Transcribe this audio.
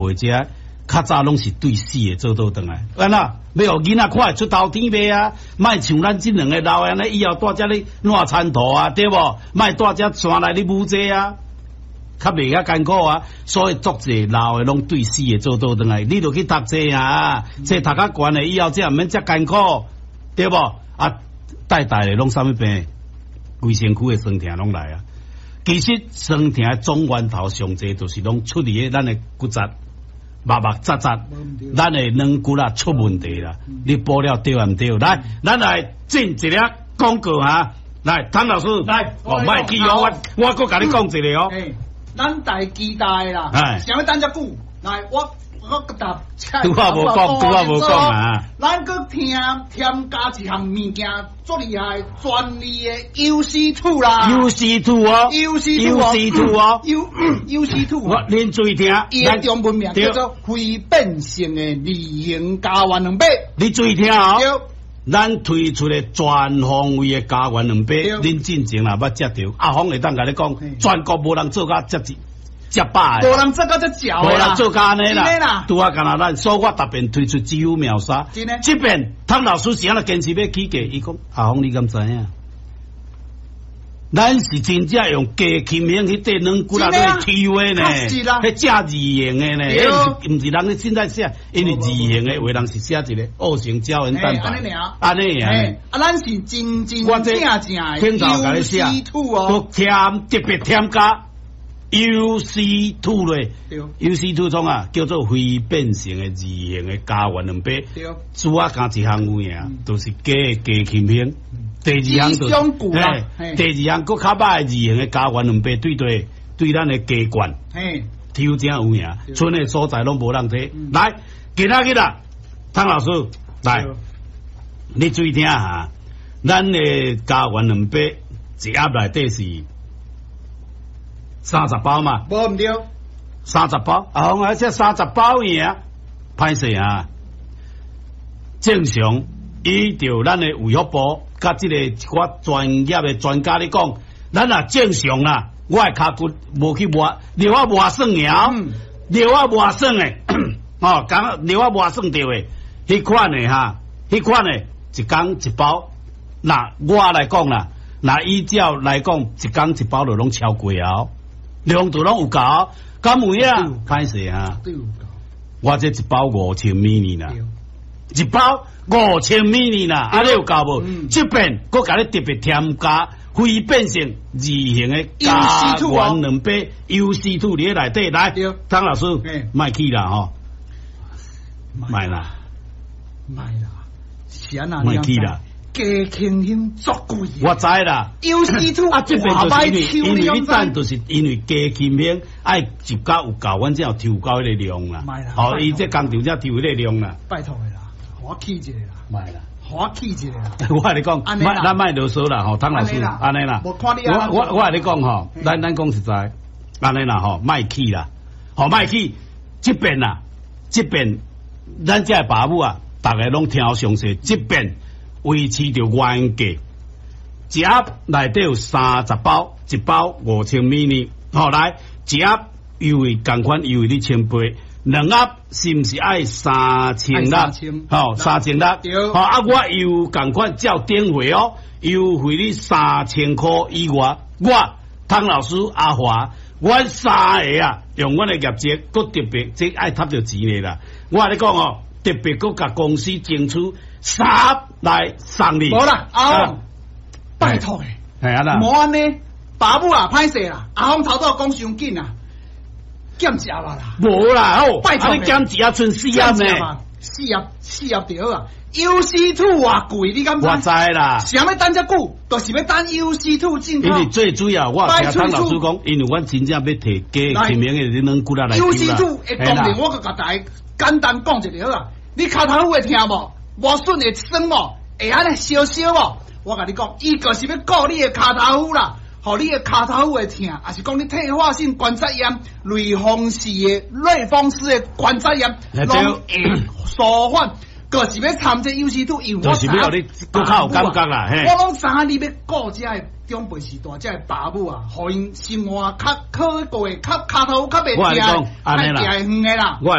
或者较早拢是对死的做倒转来，安那要互囡仔看会出头天袂啊？莫像咱这两个老安尼以后带遮咧烂餐图啊，对无？莫带遮山内咧舞这啊，较袂遐艰苦啊。所以足侪老的拢对死的做倒转来，你著去读册啊，册读较悬的以后，这毋免遮艰苦，对无？啊，代的拢啥物病？规身躯的酸痛拢来啊。其实酸痛的总源头上济就是拢出伫咱的骨质。密密杂杂，咱的软骨啊出问题啦！你补了对毋对？来，咱来进一粒广告哈！来，汤老师， 来， 莫去哦，我搁甲你讲一个哦。 咱大期待啦，想要等遮久，来，我答。 拄好无讲啊！ 咱搁添加一项物件，足厉害，专利的 UC2 啦。 UC2 哦 ，UC2 哦 ，UC2。我恁注意听， 伊的中文名叫做非变性的离型加元两百。 你注意听哦。咱推出的全方位的加元两百，恁进前啦捌食到，阿峰会当甲你讲，全国无人做甲遮饱的， 无人做到遮嚼的啦， 无人做甲安尼啦， 啦，拄啊，干那咱所以我特别推出只有秒杀，即便汤老师是安尼坚持要起价，伊讲阿峰你敢知影？咱是真正用加琴型迄块软骨啦，去抽的呢，迄正字型的呢，迄毋是人咧现在写，因为字型的有人是写一个恶性胶原蛋白，安尼样。 啊，咱是真正的 UC2 哦， 都特别添加 UC2 咧 ，UC2 种啊叫做非变性的字型的加元两百，主要加一项有影，都是加琴型。第二项就是，第二项搁较歹的字型的加元两百对咱的加管，抽正有影，村的所在拢无人摕。来，今仔日啦，汤老师来，你注意听下，咱的加元两百一盒内底是30包嘛？ 无毋对 ，30包，啊，这30包样，歹势啊，正常依照咱的卫福部。甲即个一寡专业的专家咧讲，咱若正常啦，我的骹骨无去磨，料啊磨算了，料啊磨算诶，哦，讲料啊磨算着诶，迄款诶哈，迄款诶一工一包，那我来讲啦，那依照来讲，一工一包就拢超过啊，量度拢有够，敢有影？歹势啊，我这一包5000ml啦，一包。5000 ml 啦，安尼有够无？即边我甲你特别添加非变性二型的加元两百 UC2 伫内底来，汤老师，卖去啦吼，卖啦， 是安那？ 卖去啦， 加轻型足贵， 我知啦 ，UC2 啊，即边就是因为你等就是因为加轻型爱集甲有够，阮才有抽高迄个量啦，好，伊这工厂才抽迄个量啦， 拜托诶啦。我起一个啦， 卖啦， 我起一个啦。 我跟你讲，咱卖啰嗦啦，吼，汤老师，安尼啦。我跟你讲吼，咱讲实在，安尼啦吼，卖起啦，吼卖起，这边啦，这边咱这爸母啊，大家拢听好详细，这边维持着原价，一盒内底有30包，一包5000 ml，好来，一盒优惠同款优惠你1000倍。2盒是毋是爱3000粒？吼，3000粒。好啊，我又共款照点回哦，优惠你3000块以外，我汤老师阿华，阮3个啊，用阮的业绩，搁特别即爱赚着钱的啦。我跟你讲哦，特别搁甲公司争取3盒来送你。 无啦，阿旺，拜托诶， 系啊啦， 无安尼，爸母啊，歹势啦，阿旺头拄讲伤紧啊。减食啦啦， 无啦，哦， 拜托， 你减食啊，剩4盒呢 ，4盒就好啊。UC2 偌贵，你敢知？ 我知啦。 想要等遮久，就是要等 UC2 进口。 因为最主要，我听汤老师讲，因为阮真正要摕加前面的你能骨力来。 UC2 的功能，我甲大家简单讲一下好啦。你骹头有会听无？无顺会酸无？会安尼烧烧无？我甲你讲，伊就是要顾你的骹头有啦。互你的骹头会痛，还是讲你退化性关节炎、类风湿的关节炎，拢会舒缓就是要参这游戏图，因为就是要你更较有感觉啦，嘿。 我拢知影你要顾遮个长辈时代，遮个爸母啊，互因生活较可过，较骹头较袂我来讲，安尼啦， 远的啦。